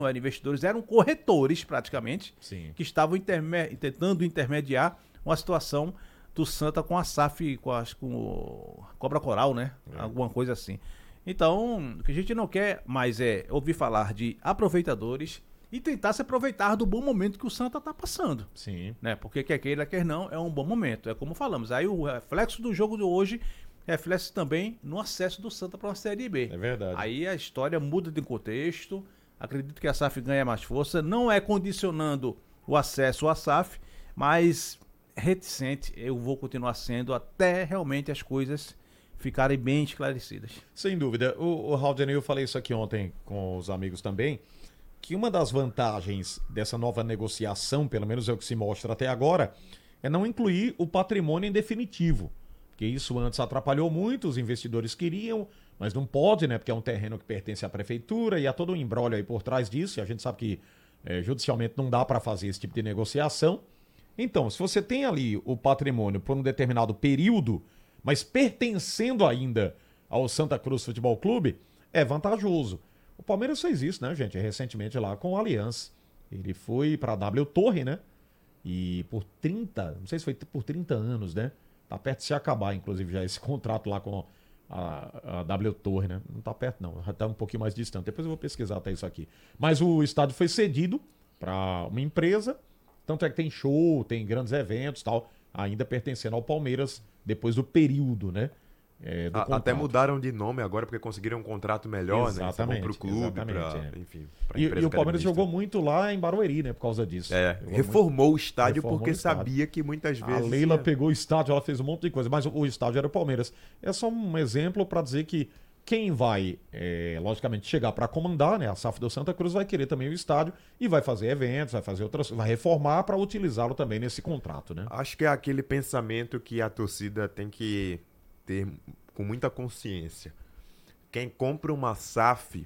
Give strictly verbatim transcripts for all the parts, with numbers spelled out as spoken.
não eram investidores, eram corretores praticamente, Sim. que estavam interme- tentando intermediar uma situação do Santa com a S A F, com, a, com o Cobra Coral, né? É. Alguma coisa assim. Então, o que a gente não quer mais é ouvir falar de aproveitadores e tentar se aproveitar do bom momento que o Santa está passando. Sim. Né? Porque quer queira, quer não, é um bom momento. É como falamos. Aí o reflexo do jogo de hoje reflete também no acesso do Santa para uma Série B. É verdade. Aí a história muda de contexto. Acredito que a S A F ganha mais força. Não é condicionando o acesso à S A F, mas reticente eu vou continuar sendo até realmente as coisas ficarem bem esclarecidas. Sem dúvida. O, o Haldner, eu falei isso aqui ontem com os amigos também, que uma das vantagens dessa nova negociação, pelo menos é o que se mostra até agora, é não incluir o patrimônio em definitivo. Porque isso antes atrapalhou muito, os investidores queriam, mas não pode, né? Porque é um terreno que pertence à prefeitura e há todo um imbróglio aí por trás disso, e a gente sabe que é, judicialmente não dá para fazer esse tipo de negociação. Então, se você tem ali o patrimônio por um determinado período, mas pertencendo ainda ao Santa Cruz Futebol Clube, é vantajoso. O Palmeiras fez isso, né, gente? Recentemente lá com o Allianz. Ele foi para a W Torre, né? E por trinta, não sei se foi por trinta anos, né? Tá perto de se acabar, inclusive, já esse contrato lá com a, a W Torre, né? Não tá perto, não. Já tá um pouquinho mais distante. Depois eu vou pesquisar até isso aqui. Mas o estádio foi cedido para uma empresa. Tanto é que tem show, tem grandes eventos e tal, ainda pertencendo ao Palmeiras, depois do período, né? É, do A, até mudaram de nome agora porque conseguiram um contrato melhor, exatamente, né? Para o clube, exatamente, pra, é. enfim, pra E, empresa e o Palmeiras que administra. jogou muito lá em Barueri, né? Por causa disso. É, Jogou reformou muito. o estádio Reformou porque o estádio. sabia que muitas vezes... A Leila ia... pegou o estádio, ela fez um monte de coisa, mas o, o estádio era o Palmeiras. É só um exemplo para dizer que quem vai, é, logicamente, chegar para comandar, né? A S A F do Santa Cruz vai querer também o estádio e vai fazer eventos, vai fazer outras, vai reformar para utilizá-lo também nesse contrato, né? Acho que é aquele pensamento que a torcida tem que ter com muita consciência. Quem compra uma S A F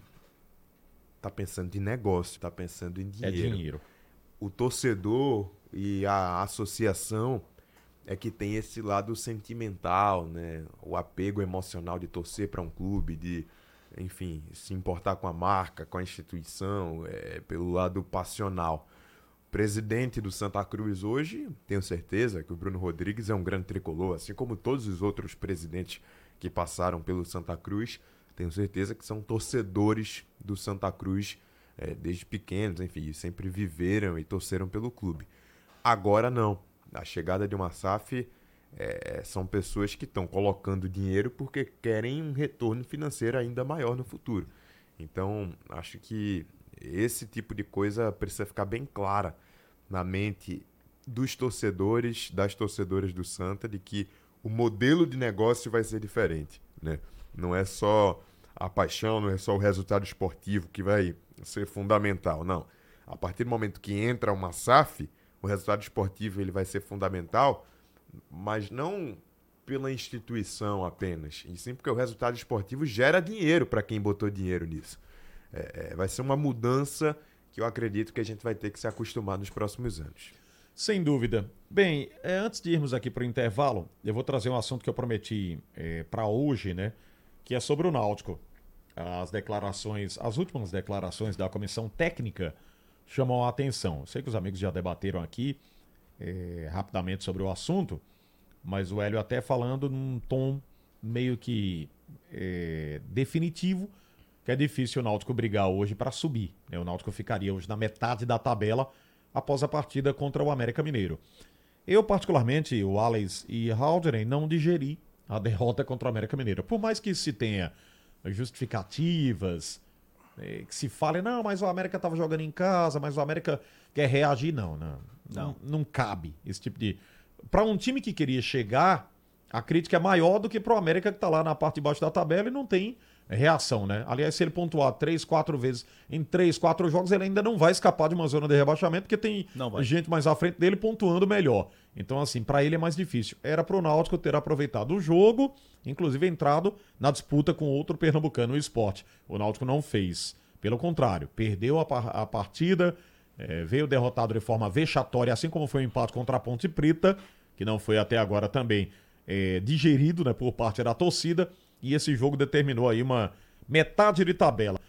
tá pensando em negócio, tá pensando em dinheiro. É dinheiro. O torcedor e a associação é que tem esse lado sentimental, né? O apego emocional de torcer para um clube, de, enfim, se importar com a marca, com a instituição, é, pelo lado passional. O presidente do Santa Cruz hoje, tenho certeza que o Bruno Rodrigues é um grande tricolor, assim como todos os outros presidentes que passaram pelo Santa Cruz, tenho certeza que são torcedores do Santa Cruz é, desde pequenos, enfim, sempre viveram e torceram pelo clube. Agora não. A chegada de uma S A F é, são pessoas que estão colocando dinheiro porque querem um retorno financeiro ainda maior no futuro. Então, acho que esse tipo de coisa precisa ficar bem clara na mente dos torcedores, das torcedoras do Santa, de que o modelo de negócio vai ser diferente, né? Não é só a paixão, não é só o resultado esportivo que vai ser fundamental, não. A partir do momento que entra uma S A F, o resultado esportivo ele vai ser fundamental, mas não pela instituição apenas, e sim porque o resultado esportivo gera dinheiro para quem botou dinheiro nisso. É, é, vai ser uma mudança que eu acredito que a gente vai ter que se acostumar nos próximos anos. Sem dúvida. Bem, é, antes de irmos aqui para o intervalo, eu vou trazer um assunto que eu prometi é, para hoje, né? Que é sobre o Náutico. As declarações, as últimas declarações da comissão técnica chamam a atenção. Eu sei que os amigos já debateram aqui é, rapidamente sobre o assunto, mas o Hélio até falando num tom meio que é, definitivo, que é difícil o Náutico brigar hoje para subir, né? O Náutico ficaria hoje na metade da tabela após a partida contra o América Mineiro. Eu, particularmente, o Alex e Haldren, não digeri a derrota contra o América Mineiro. Por mais que se tenha justificativas, que se fale, não, mas o América estava jogando em casa, mas o América quer reagir, não, não, não, não, não cabe esse tipo de... Para um time que queria chegar, a crítica é maior do que para o América que está lá na parte de baixo da tabela e não tem reação, né? Aliás, se ele pontuar três, quatro vezes em três, quatro jogos, ele ainda não vai escapar de uma zona de rebaixamento, porque tem gente mais à frente dele pontuando melhor. Então, assim, para ele é mais difícil. Era pro Náutico ter aproveitado o jogo, inclusive entrado na disputa com outro pernambucano, o Sport. O Náutico não fez. Pelo contrário, perdeu a, par a partida, é, veio derrotado de forma vexatória, assim como foi o empate contra a Ponte Preta, que não foi até agora também é, digerido, né, por parte da torcida. E esse jogo determinou aí uma metade de tabela.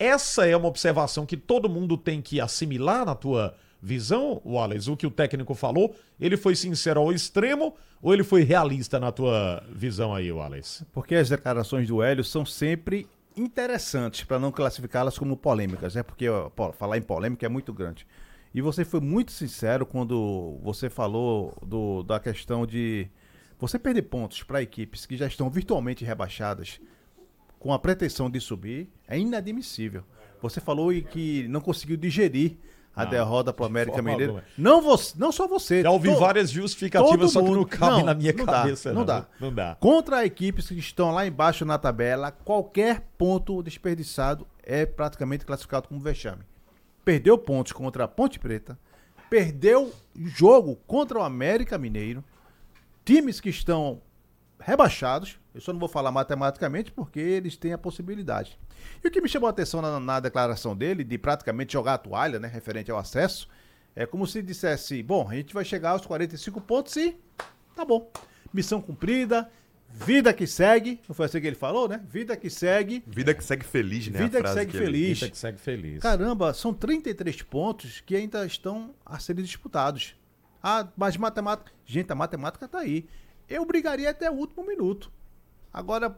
essa é uma observação que todo mundo tem que assimilar na tua visão, Wallace? O que o técnico falou, ele foi sincero ao extremo ou ele foi realista na tua visão aí, Wallace? Porque as declarações do Hélio são sempre interessantes, para não classificá-las como polêmicas, né? Porque ó, falar em polêmica é muito grande. E você foi muito sincero quando você falou do, da questão de você perder pontos para equipes que já estão virtualmente rebaixadas com a pretensão de subir, é inadmissível. Você falou e que não conseguiu digerir a não, derrota para o América Mineiro. Alguma. Não, você, não só você. Já ouvi to, várias justificativas, só que não cabe não, na minha não cabeça. Dá, não, não dá. Não dá. Contra equipes que estão lá embaixo na tabela, qualquer ponto desperdiçado é praticamente classificado como vexame. Perdeu pontos contra a Ponte Preta, perdeu jogo contra o América Mineiro, times que estão rebaixados, eu só não vou falar matematicamente porque eles têm a possibilidade. E o que me chamou a atenção na, na declaração dele, de praticamente jogar a toalha, né, referente ao acesso, é como se dissesse, bom, a gente vai chegar aos quarenta e cinco pontos e tá bom, missão cumprida, vida que segue, não foi assim que ele falou, né? Vida que segue. Vida que segue feliz, né? Vida que segue que feliz. Vida que segue feliz. Caramba, são trinta e três pontos que ainda estão a serem disputados. Ah, mas matemática... Gente, a matemática tá aí. Eu brigaria até o último minuto. Agora,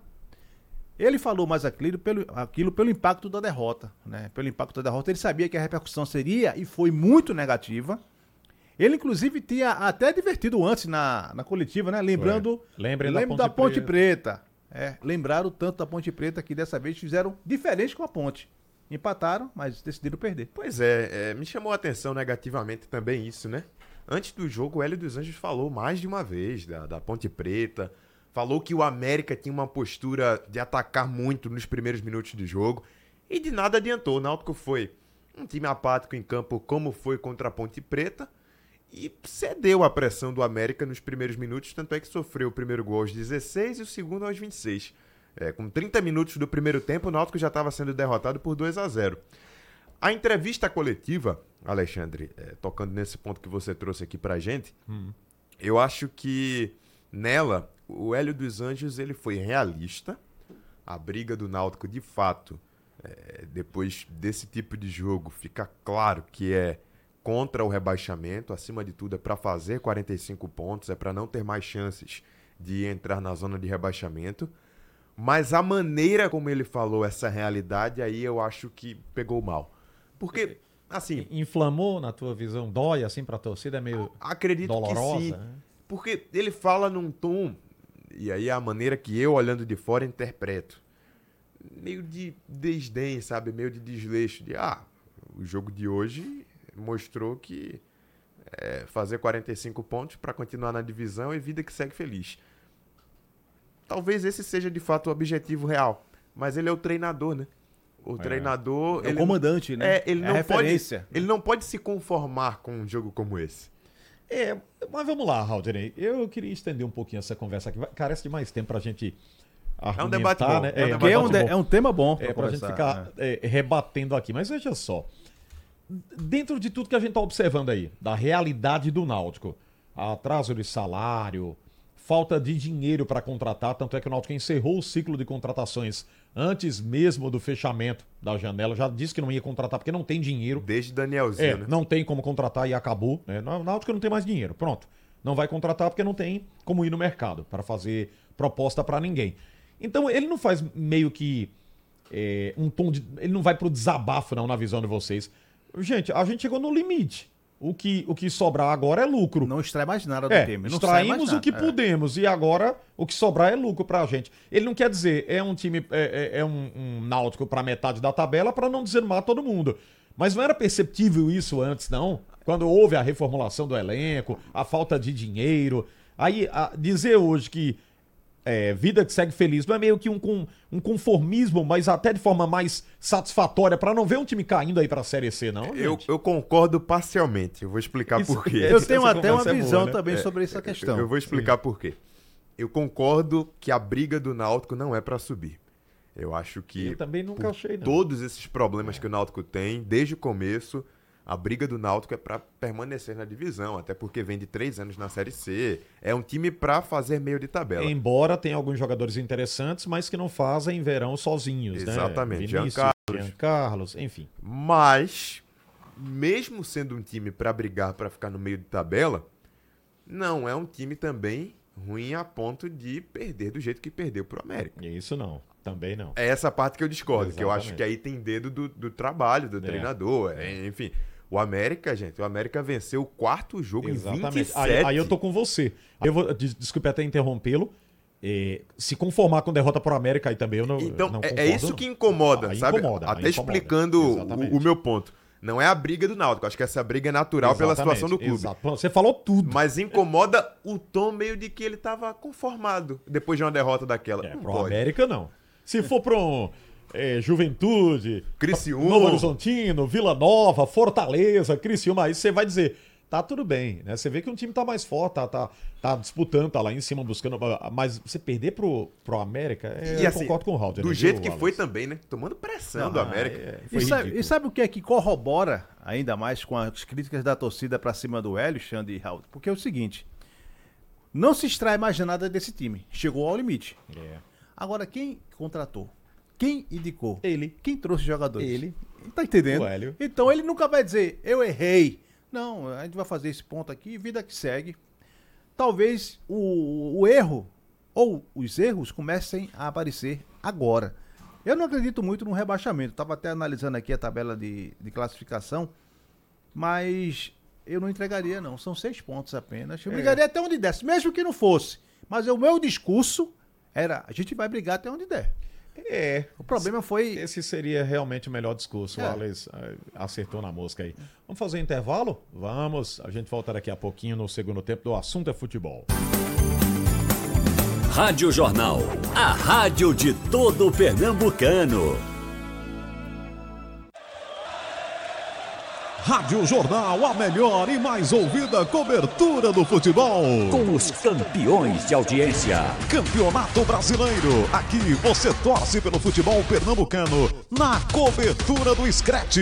ele falou mais aquilo pelo, aquilo pelo impacto da derrota, né? Pelo impacto da derrota, ele sabia que a repercussão seria e foi muito negativa. Ele, inclusive, tinha até divertido antes na, na coletiva, né? Lembrando, Lembrem lembro da da Ponte, Ponte Preta. É, lembraram tanto da Ponte Preta que dessa vez fizeram diferente com a Ponte. Empataram, mas decidiram perder. Pois é, é, me chamou a atenção negativamente também isso, né? Antes do jogo, o Hélio dos Anjos falou mais de uma vez da, da Ponte Preta. Falou que o América tinha uma postura de atacar muito nos primeiros minutos do jogo. E de nada adiantou. O Náutico foi um time apático em campo, como foi contra a Ponte Preta. E cedeu à pressão do América nos primeiros minutos. Tanto é que sofreu o primeiro gol aos dezesseis e o segundo aos vinte e seis. É, com trinta minutos do primeiro tempo, o Náutico já estava sendo derrotado por dois a zero. A entrevista coletiva, Alexandre, é, tocando nesse ponto que você trouxe aqui pra gente, hum. eu acho que nela, o Hélio dos Anjos ele foi realista. A briga do Náutico, de fato, é, depois desse tipo de jogo, fica claro que é contra o rebaixamento. Acima de tudo, é para fazer quarenta e cinco pontos, é para não ter mais chances de entrar na zona de rebaixamento. Mas a maneira como ele falou essa realidade, aí eu acho que pegou mal. Porque, assim... Inflamou, na tua visão? Dói, assim, pra torcida? É meio acredito dolorosa? Que sim. Né? Porque ele fala num tom, e aí é a maneira que eu, olhando de fora, interpreto. Meio de desdém, sabe? Meio de desleixo. De, ah, o jogo de hoje mostrou que é, fazer quarenta e cinco pontos para continuar na divisão é vida que segue feliz. Talvez esse seja, de fato, o objetivo real. Mas ele é o treinador, né? O é. treinador... É ele, o comandante, né? É, ele, é não a referência. Pode, ele não pode se conformar com um jogo como esse. É, mas vamos lá, Haldney. Eu queria estender um pouquinho essa conversa aqui. Carece de mais tempo pra gente argumentar, é um debate bom, né? É, é, um, debate é, um, bom. é um tema bom pra, é, pra gente ficar é. É, rebatendo aqui. Mas veja só. Dentro de tudo que a gente tá observando aí, da realidade do Náutico, atraso de salário, falta de dinheiro para contratar, tanto é que o Náutico encerrou o ciclo de contratações antes mesmo do fechamento da janela. Já disse que não ia contratar porque não tem dinheiro. Desde Danielzinho, é, né? Não tem como contratar e acabou. Né? O Náutico não tem mais dinheiro. Pronto. Não vai contratar porque não tem como ir no mercado para fazer proposta para ninguém. Então ele não faz meio que é, um tom de... Ele não vai pro desabafo, não, na visão de vocês. Gente, a gente chegou no limite. O que, o que sobrar agora é lucro. Não extrai mais nada do é, time. Não extraímos o que é. pudemos e agora o que sobrar é lucro pra gente. Ele não quer dizer, é um time, é, é, é um, um Náutico pra metade da tabela pra não desarmar todo mundo. Mas não era perceptível isso antes, não? Quando houve a reformulação do elenco, a falta de dinheiro. Aí, a, dizer hoje que é, vida que segue feliz não é meio que um, um conformismo, mas até de forma mais satisfatória pra não ver um time caindo aí pra Série C, não? Eu, eu concordo parcialmente. Eu vou explicar Isso, por quê. Eu tenho até uma visão é boa, né? também é, sobre essa questão. Eu vou explicar Sim. por quê. Eu concordo que a briga do Náutico não é pra subir. Eu acho que eu também nunca achei, não. todos esses problemas que o Náutico tem, desde o começo, a briga do Náutico é para permanecer na divisão, até porque vem de três anos na Série C. É um time para fazer meio de tabela. Embora tenha alguns jogadores interessantes, mas que não fazem verão sozinhos, Exatamente. né? Exatamente. Jean Carlos, enfim. Mas, mesmo sendo um time para brigar, para ficar no meio de tabela, não é um time também ruim a ponto de perder do jeito que perdeu pro América. Isso não, também não. É essa parte que eu discordo, Exatamente. que eu acho que aí tem dedo do, do trabalho, do É. treinador, é, enfim. O América, gente, o América venceu o quarto jogo Exatamente. em vinte e sete. Aí, aí eu tô com você. Aí eu vou, des- desculpe até interrompê-lo. É, se conformar com derrota pro América aí também eu não Então, não é, concordo, é isso não. que incomoda, Aí sabe? incomoda, aí Até incomoda. explicando Exatamente. o, o meu ponto. Não é a briga do Náutico, acho que essa briga é natural pela Exatamente, situação do clube. Exato. Pronto, você falou tudo. Mas incomoda o tom meio de que ele tava conformado depois de uma derrota daquela. É, Não pro pode. América não. Se for pro um, é, Juventude, Criciúma. Novo Horizontino, Vila Nova, Fortaleza, Criciúma, aí você vai dizer, tá tudo bem, né? Você vê que um time tá mais forte, tá, tá, tá disputando, tá lá em cima buscando, mas você perder pro, pro América, é, E eu assim, concordo com o Halder. do né, jeito viu, que Wallace? foi também, né? Tomando pressão do Ah, América. é, E foi sabe, ridículo. e sabe o que é que corrobora ainda mais com as críticas da torcida pra cima do Hélio, Xande e Raul? Porque é o seguinte, não se extrai mais nada desse time. Chegou ao limite. É. Agora, quem contratou? Quem indicou? Ele. Quem trouxe jogadores? Ele. Tá entendendo? O Hélio. Então ele nunca vai dizer, eu errei. Não, a gente vai fazer esse ponto aqui, vida que segue. Talvez o, o erro, ou os erros, comecem a aparecer agora. Eu não acredito muito no rebaixamento. Estava até analisando aqui a tabela de, de classificação, mas eu não entregaria, não. São seis pontos apenas. Eu É. brigaria até onde desse, mesmo que não fosse. Mas o meu discurso era, a gente vai brigar até onde der. É. O problema foi... Esse seria realmente o melhor discurso. É. O Wallace eh, acertou na mosca aí. Vamos fazer um intervalo? Vamos. A gente volta daqui a pouquinho no segundo tempo do Assunto é Futebol. Rádio Jornal, a rádio de todo pernambucano. Rádio Jornal, a melhor e mais ouvida cobertura do futebol. Com os campeões de audiência. Campeonato Brasileiro. Aqui você torce pelo futebol pernambucano na cobertura do Scratch.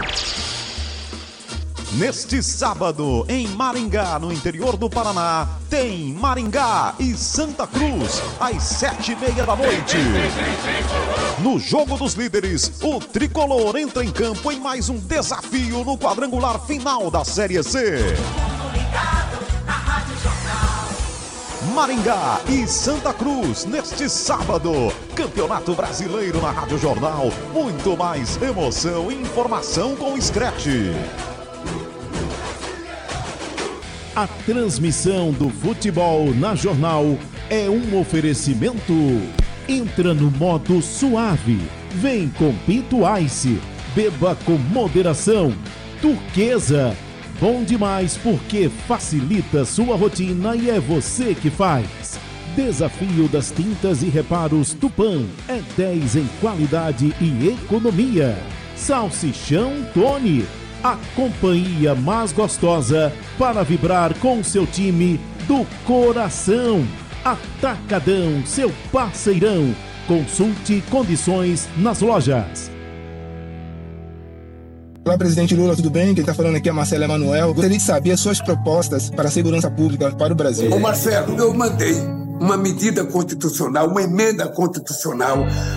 Neste sábado, em Maringá, no interior do Paraná, tem Maringá e Santa Cruz, às sete e meia da noite. No Jogo dos Líderes, o Tricolor entra em campo em mais um desafio no quadrangular final da Série C. Maringá e Santa Cruz, neste sábado. Campeonato Brasileiro na Rádio Jornal. Muito mais emoção e informação com o Scratch. A transmissão do futebol na Jornal é um oferecimento. Entra no modo suave. Vem com Pinto Ice. Beba com moderação. Turquesa. Bom demais porque facilita sua rotina e é você que faz. Desafio das tintas e reparos Tupã. É dez em qualidade e economia. Salsichão Tony. A companhia mais gostosa para vibrar com seu time do coração. Atacadão, seu parceirão. Consulte condições nas lojas. Olá, presidente Lula, tudo bem? Quem está falando aqui é Marcelo Emanuel. Gostaria de saber as suas propostas para a segurança pública para o Brasil. Ô Marcelo, eu mandei uma medida constitucional, uma emenda constitucional